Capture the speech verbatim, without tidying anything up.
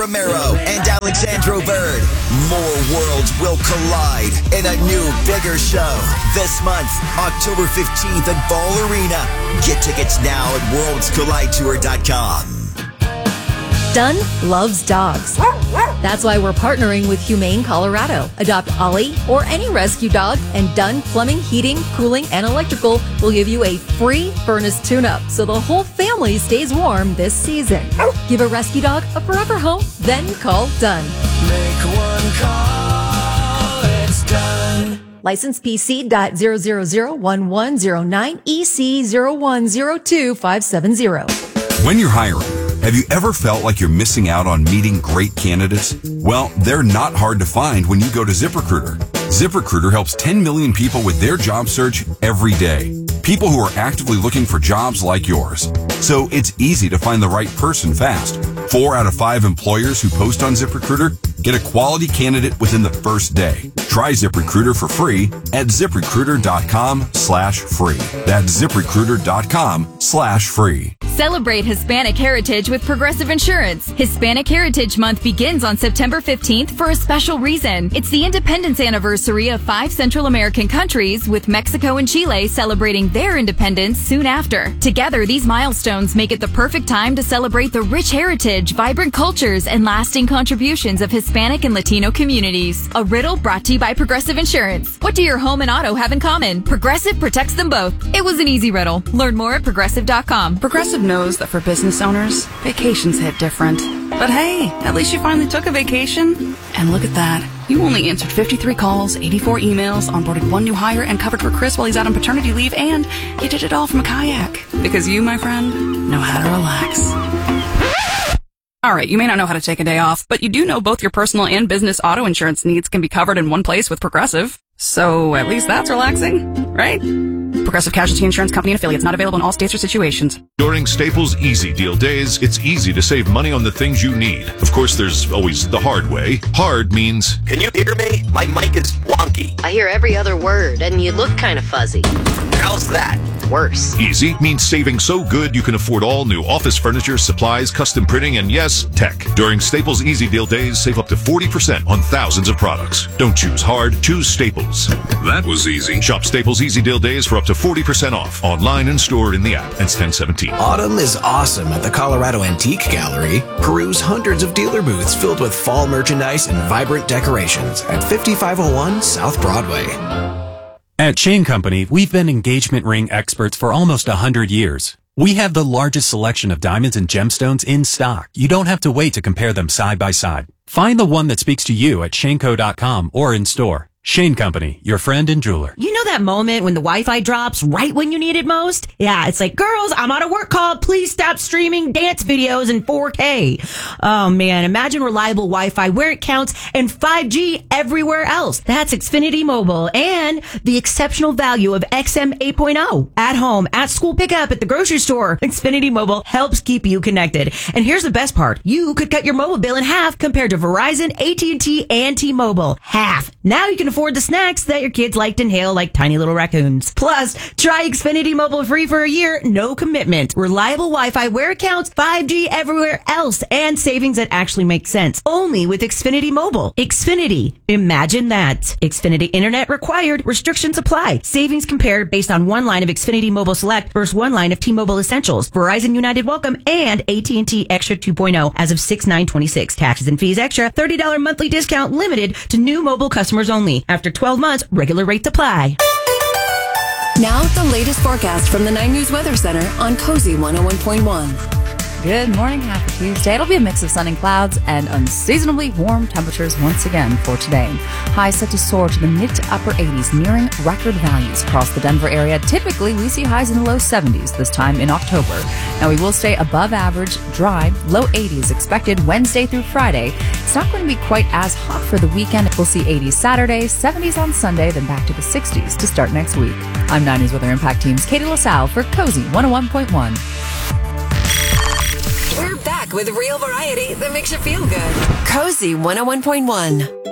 Romero and Alexandro Bird. More worlds will collide in a new, bigger show this month, October fifteenth at Ball Arena. Get tickets now at worlds collide tour dot com. Dunn loves dogs. That's why we're partnering with Humane Colorado. Adopt Ollie or any rescue dog, and Dunn Plumbing, Heating, Cooling, and Electrical will give you a free furnace tune-up so the whole family stays warm this season. Give a rescue dog a forever home, then call Dunn. Make one call, it's done. License P C dot zero zero zero one one zero nine E C zero one zero two five seven zero. When you're hiring, have you ever felt like you're missing out on meeting great candidates? Well, they're not hard to find when you go to ZipRecruiter. ZipRecruiter helps ten million people with their job search every day. People who are actively looking for jobs like yours. So it's easy to find the right person fast. Four out of five employers who post on ZipRecruiter get a quality candidate within the first day. Try ZipRecruiter for free at ZipRecruiter.com slash free. That's ZipRecruiter.com slash free. Celebrate Hispanic Heritage with Progressive Insurance. Hispanic Heritage Month begins on September fifteenth for a special reason. It's the independence anniversary of five Central American countries, with Mexico and Chile celebrating their independence soon after. Together, these milestones make it the perfect time to celebrate the rich heritage, vibrant cultures, and lasting contributions of Hispanic and Latino communities. A riddle brought to you by Progressive Insurance. What do your home and auto have in common? Progressive protects them both. It was an easy riddle. Learn more at progressive dot com. Progressive knows that for business owners, vacations hit different. But hey, at least you finally took a vacation. And look at that. You only answered fifty-three calls, eighty-four emails, onboarded one new hire, and covered for Chris while he's out on paternity leave, and you did it all from a kayak. Because you, my friend, know how to relax. Alright, you may not know how to take a day off, but you do know both your personal and business auto insurance needs can be covered in one place with Progressive. So at least that's relaxing, right? Progressive Casualty Insurance Company and affiliates, not available in all states or situations. During Staples Easy Deal Days, it's easy to save money on the things you need. Of course, there's always the hard way. Hard means... Can you hear me? My mic is wonky. I hear every other word, and you look kind of fuzzy. How's that? Worse. Easy means saving so good you can afford all new office furniture, supplies, custom printing, and yes, tech. During Staples Easy Deal Days, save up to forty percent on thousands of products. Don't choose hard, choose Staples. That was easy. Shop Staples Easy Deal Days for up to forty percent off, online and store in the app. It's ten seventeen. Autumn is awesome at the Colorado Antique Gallery. Peruse hundreds of dealer booths filled with fall merchandise and vibrant decorations at fifty-five oh one South Broadway. At Chain Company, we've been engagement ring experts for almost one hundred years. We have the largest selection of diamonds and gemstones in stock. You don't have to wait to compare them side by side. Find the one that speaks to you at Shane Co dot com or in store. Shane Company, your friend and jeweler. You know that moment when the Wi-Fi drops right when you need it most? Yeah, it's like, girls, I'm on a work call. Please stop streaming dance videos in four K. Oh, man. Imagine reliable Wi-Fi where it counts and five G everywhere else. That's Xfinity Mobile and the exceptional value of X M eight point oh. At home, at school pickup, at the grocery store, Xfinity Mobile helps keep you connected. And here's the best part. You could cut your mobile bill in half compared to Verizon, A T and T, and T-Mobile. Half. Now you can afford the snacks that your kids like to inhale like tiny little raccoons. Plus, try Xfinity Mobile free for a year, no commitment. Reliable Wi-Fi where it counts, five G everywhere else, and savings that actually make sense. Only with Xfinity Mobile. Xfinity. Imagine that. Xfinity Internet required. Restrictions apply. Savings compared based on one line of Xfinity Mobile Select versus one line of T-Mobile Essentials, Verizon United Welcome, and A T and T Extra two point oh as of six nine twenty-six. Taxes and fees extra. thirty dollars monthly discount limited to new mobile customers only. After twelve months, regular rates apply. Now, the latest forecast from the nine News Weather Center on Cozy one oh one point one. Good morning, happy Tuesday. It'll be a mix of sun and clouds and unseasonably warm temperatures once again for today. Highs set to soar to the mid to upper eighties, nearing record values across the Denver area. Typically, we see highs in the low seventies this time in October. Now, we will stay above average, dry, low eighties expected Wednesday through Friday. It's not going to be quite as hot for the weekend. We'll see eighties Saturday, seventies on Sunday, then back to the sixties to start next week. I'm nine News Weather Impact Team's Katie LaSalle for Cozy one oh one point one. We're back with real variety that makes you feel good. Cozy one oh one point one.